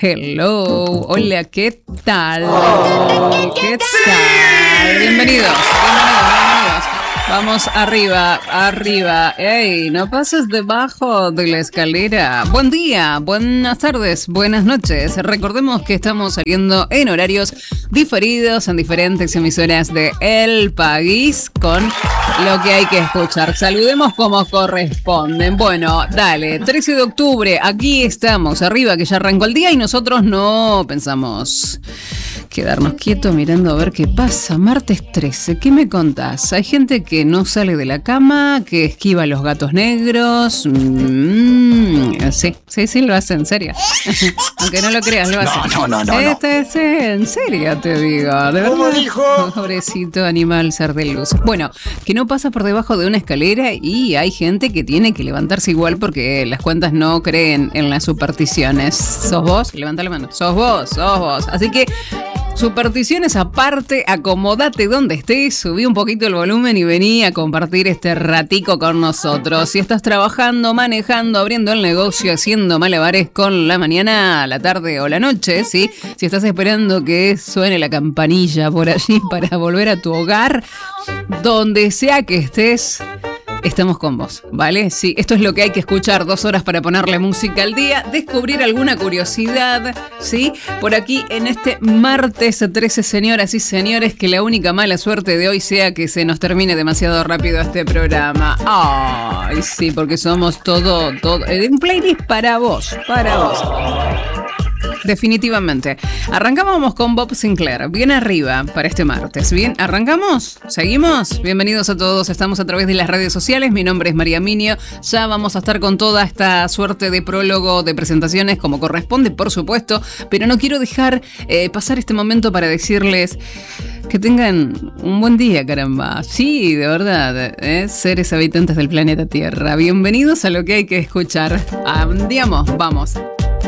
Hello, hola, ¿qué tal? ¿Qué tal? Bienvenidos. Vamos arriba. ¡Ey! No pases debajo de la escalera. Buen día, buenas tardes, buenas noches. Recordemos que estamos saliendo en horarios diferidos en diferentes emisoras de El País con lo que hay que escuchar. Saludemos como corresponden. Bueno, dale, 13 de octubre, aquí estamos, arriba, que ya arrancó el día y nosotros no pensamos quedarnos quietos mirando a ver qué pasa. Martes 13, ¿qué me contás? Hay gente que no sale de la cama, que esquiva a los gatos negros. Sí, lo hace, en serio. Aunque no lo creas, lo hace. No. En serio te digo. De verdad. ¿Cómo dijo? Pobrecito animal, ser de luz. Bueno, que no pasa por debajo de una escalera y hay gente que tiene que levantarse igual porque las cuentas no creen en las supersticiones. ¿Sos vos? Levanta la mano. Sos vos. Así que supersticiones aparte, acomodate donde estés, subí un poquito el volumen y vení a compartir este ratico con nosotros. Si estás trabajando, manejando, abriendo el negocio, haciendo malabares con la mañana, la tarde o la noche, ¿sí? Si estás esperando que suene la campanilla por allí para volver a tu hogar, donde sea que estés, estamos con vos, ¿vale? Sí, esto es lo que hay que escuchar, 2 horas para ponerle música al día, descubrir alguna curiosidad, ¿sí? Por aquí en este martes 13, señoras y señores, que la única mala suerte de hoy sea que se nos termine demasiado rápido este programa. Ay, sí, porque somos todo, un playlist para vos. Definitivamente. Arrancábamos con Bob Sinclair, bien arriba para este martes. Bien, ¿arrancamos? ¿Seguimos? Bienvenidos a todos, estamos a través de las redes sociales. Mi nombre es María Minio. Ya vamos a estar con toda esta suerte de prólogo, de presentaciones como corresponde, por supuesto, pero no quiero dejar pasar este momento para decirles que tengan un buen día, caramba. Sí, de verdad, seres habitantes del planeta Tierra. Bienvenidos a lo que hay que escuchar. Andiamo, vamos.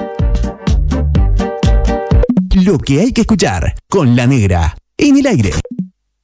Lo que hay que escuchar con La Negra en el aire.